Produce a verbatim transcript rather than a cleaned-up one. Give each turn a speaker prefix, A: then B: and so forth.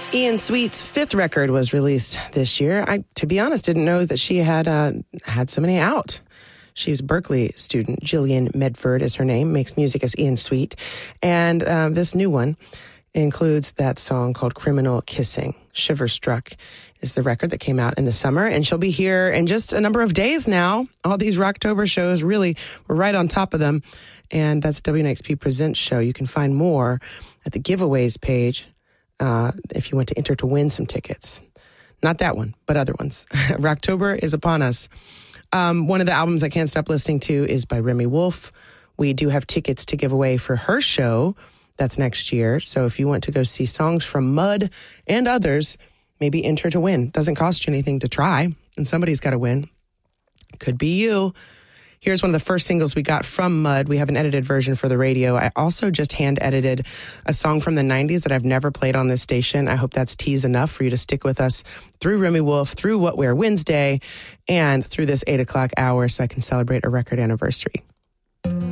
A: Ian Sweet's fifth record was released this year. I, to be honest, didn't know that she had uh, had so many out. She's a Berkeley student. Jillian Medford is her name, makes music as Ian Sweet. And uh, this new one includes that song called Criminal Kissing. Shiver Struck is the record that came out in the summer, and she'll be here in just a number of days now. All these Rocktober shows, really, we're right on top of them. And that's W N X P Presents show. You can find more at the giveaways page uh, if you want to enter to win some tickets. Not that one, but other ones. Rocktober is upon us. Um, one of the albums I can't stop listening to is by Remy Wolf. We do have tickets to give away for her show. That's next year. So if you want to go see songs from Mud and others, maybe enter to win. Doesn't cost you anything to try, and somebody's got to win. Could be you. Here's one of the first singles we got from Mud. We have an edited version for the radio. I also just hand-edited a song from the nineties that I've never played on this station. I hope that's tease enough for you to stick with us through Remy Wolf, through What We're Wednesday, and through this eight o'clock hour so I can celebrate a record anniversary.